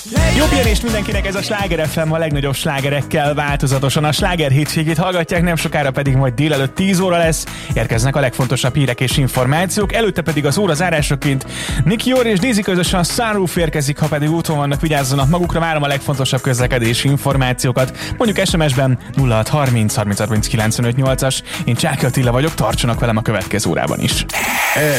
Jó pihenést mindenkinek, ez a Sláger FM a legnagyobb slágerekkel változatosan. A Sláger hétvégét hallgatják, nem sokára pedig majd délelőtt 10 óra lesz. Érkeznek a legfontosabb hírek és információk, előtte pedig az óra zárásaként Nicky Jor és Daisy közösen Sunroof érkezik, ha pedig úton vannak, vigyázzanak magukra, várom a legfontosabb közlekedési információkat. Mondjuk SMS-ben 0630 30 30 95 8-as. Én Csáky Attila vagyok, tartsanak velem a következő órában is.